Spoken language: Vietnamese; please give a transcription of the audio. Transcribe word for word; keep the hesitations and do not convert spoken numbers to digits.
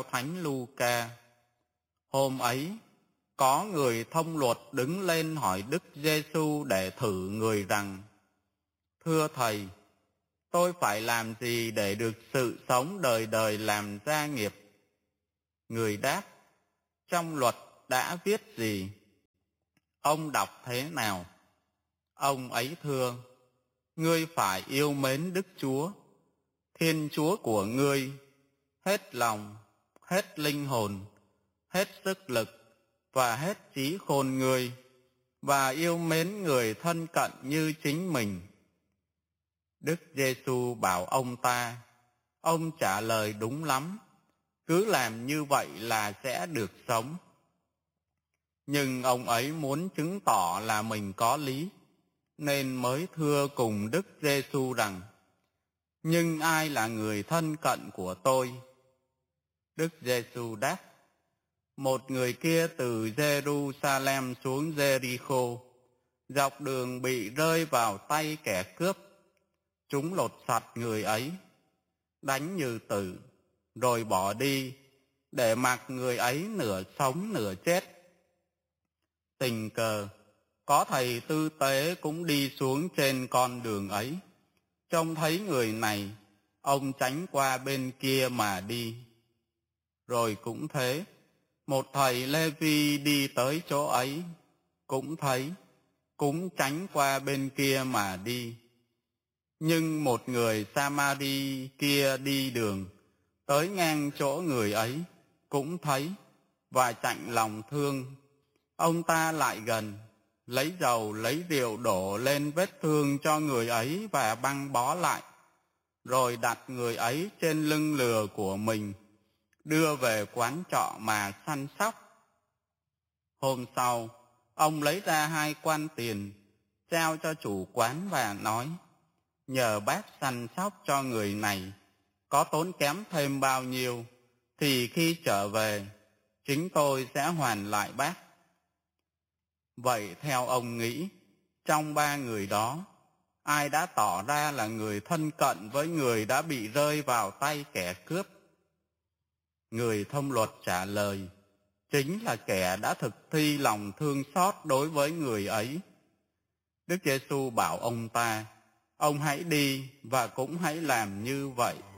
Thánh Luca. Hôm ấy, có người thông luật đứng lên hỏi Đức Giêsu để thử người rằng: Thưa Thầy, tôi phải làm gì để được sự sống đời đời làm gia nghiệp? Người đáp: Trong luật đã viết gì? Ông đọc thế nào? Ông ấy thưa: Ngươi phải yêu mến Đức Chúa, Thiên Chúa của ngươi, hết lòng, hết linh hồn, hết sức lực và hết trí khôn ngươi, và yêu mến người thân cận như chính mình. Đức Giêsu bảo ông ta: Ông trả lời đúng lắm, cứ làm như vậy là sẽ được sống. Nhưng ông ấy muốn chứng tỏ là mình có lý, nên mới thưa cùng Đức Giêsu rằng: Nhưng ai là người thân cận của tôi? Đức Giêsu đáp: Một người kia từ Giê-ru-sa-lem xuống Giê-ri-khô, dọc đường bị rơi vào tay kẻ cướp. Chúng lột sạch người ấy, đánh như tử, rồi bỏ đi, để mặc người ấy nửa sống nửa chết. Tình cờ, có thầy tư tế cũng đi xuống trên con đường ấy. Trông thấy người này, ông tránh qua bên kia mà đi. Rồi cũng thế, một thầy Lê-vi đi tới chỗ ấy, cũng thấy, cũng tránh qua bên kia mà đi. Nhưng một người Sa-ma-ri kia đi đường, tới ngang chỗ người ấy, cũng thấy, và chạnh lòng thương. Ông ta lại gần, lấy dầu lấy rượu đổ lên vết thương cho người ấy và băng bó lại, rồi đặt người ấy trên lưng lừa của mình, đưa về quán trọ mà săn sóc. Hôm sau, ông lấy ra hai quan tiền, trao cho chủ quán và nói: Nhờ bác săn sóc cho người này, có tốn kém thêm bao nhiêu, thì khi trở về, chính tôi sẽ hoàn lại bác. Vậy theo ông nghĩ, trong ba người đó, ai đã tỏ ra là người thân cận với người đã bị rơi vào tay kẻ cướp? Người thông luật trả lời: Chính là kẻ đã thực thi lòng thương xót đối với người ấy. Đức Giêsu bảo ông ta: Ông hãy đi và cũng hãy làm như vậy.